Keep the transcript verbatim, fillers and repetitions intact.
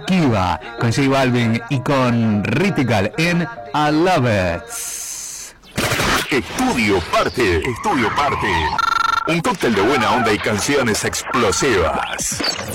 Kiva con J Balvin y con Ritical en I Love It. Estudio Parte. Estudio Parte. Un cóctel de buena onda y canciones explosivas.